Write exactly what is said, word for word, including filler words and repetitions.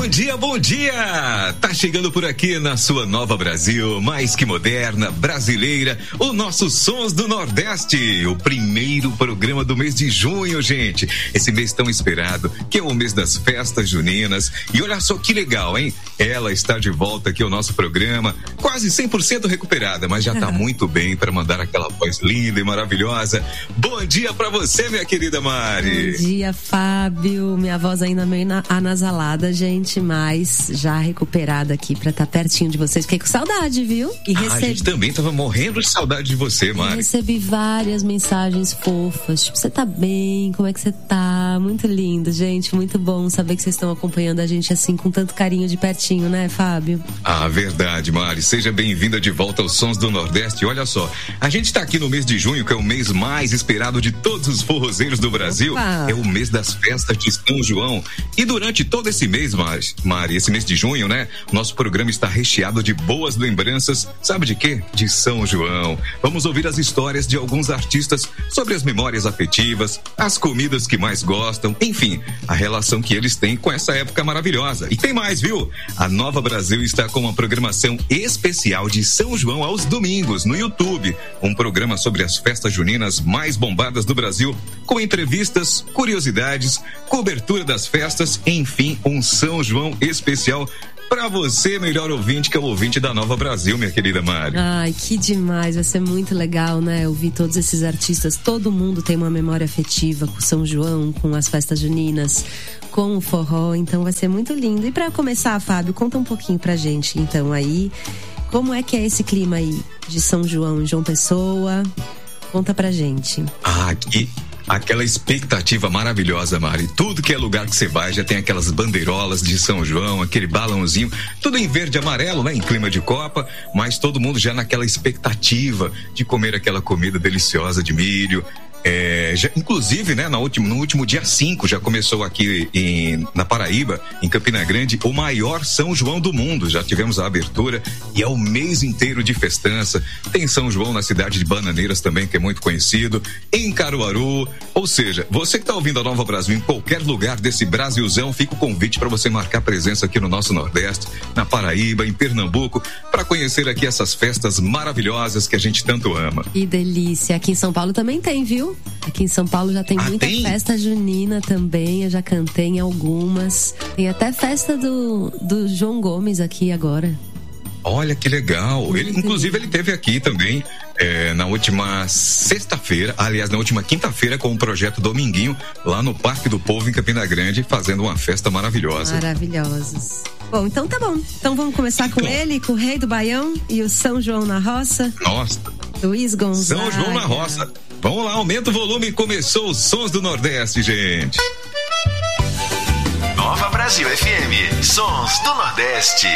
Bom dia, bom dia! Tá chegando por aqui na sua Nova Brasil, mais que moderna, brasileira, o nosso Sons do Nordeste, o primeiro programa do mês de junho, gente. Esse mês tão esperado, que é o mês das festas juninas. E olha só que legal, hein? Ela está de volta aqui ao nosso programa, quase cem por cento recuperada, mas já tá muito bem para mandar aquela voz linda e maravilhosa. Bom dia pra você, minha querida Mari. Bom dia, Fábio. Minha voz ainda meio anasalada, gente. Mas já recuperada aqui pra estar pertinho de vocês. Fiquei com saudade, viu? E recebi... ah, a gente também tava morrendo de saudade de você, Mari. E recebi várias mensagens fofas. Tipo, você tá bem? Como é que você tá? Muito lindo, gente. Muito bom saber que vocês estão acompanhando a gente assim, com tanto carinho de pertinho, né, Fábio? Ah, verdade, Mari. Seja bem-vinda de volta aos Sons do Nordeste. Olha só, a gente tá aqui no mês de junho, que é o mês mais esperado de todos os forrozeiros do Brasil. Opa. É o mês das festas de São João. E durante todo esse mês, Mari, Mari, esse mês de junho, né? Nosso programa está recheado de boas lembranças. Sabe de quê? De São João. Vamos ouvir as histórias de alguns artistas sobre as memórias afetivas, as comidas que mais gostam, enfim, a relação que eles têm com essa época maravilhosa. E tem mais, viu? A Nova Brasil está com uma programação especial de São João aos domingos no YouTube. Um programa sobre as festas juninas mais bombadas do Brasil, com entrevistas, curiosidades, cobertura das festas, enfim, um São João especial pra você, melhor ouvinte, que é o ouvinte da Nova Brasil, minha querida Mari. Ai, que demais, vai ser muito legal, né? Ouvir todos esses artistas, todo mundo tem uma memória afetiva com São João, com as festas juninas, com o forró, então vai ser muito lindo. E pra começar, Fábio, conta um pouquinho pra gente, então, aí, como é que é esse clima aí de São João em João Pessoa? Conta pra gente. Ah, que... Aquela expectativa maravilhosa, Mari. Tudo que é lugar que você vai já tem aquelas bandeirolas de São João, aquele balãozinho, tudo em verde e amarelo, né? Em clima de Copa, mas todo mundo já naquela expectativa de comer aquela comida deliciosa de milho. É, já, inclusive, né, no último, no último dia cinco já começou aqui em, na Paraíba, em Campina Grande, o maior São João do mundo. Já tivemos a abertura e é o mês inteiro de festança. Tem São João na cidade de Bananeiras também, que é muito conhecido, em Caruaru. Ou seja, você que está ouvindo a Nova Brasil em qualquer lugar desse Brasilzão, fica o convite para você marcar presença aqui no nosso Nordeste, na Paraíba, em Pernambuco, para conhecer aqui essas festas maravilhosas que a gente tanto ama. Que delícia! Aqui em São Paulo também tem, viu? Aqui em São Paulo já tem ah, muita tem? festa junina também, eu já cantei em algumas. Tem até festa do, do João Gomes aqui agora. Olha que legal. Ele, inclusive, ele teve aqui também é, na última sexta-feira, aliás, na última quinta-feira, com o projeto Dominguinho, lá no Parque do Povo, em Campina Grande, fazendo uma festa maravilhosa. Maravilhosos. Bom, então tá bom. Então vamos começar com bom. ele, com o Rei do Baião e o São João na Roça. Nossa. Luiz Gonzaga. São João na Roça. Vamos lá, aumenta o volume. Começou os Sons do Nordeste, gente. Nova Brasil F M, Sons do Nordeste.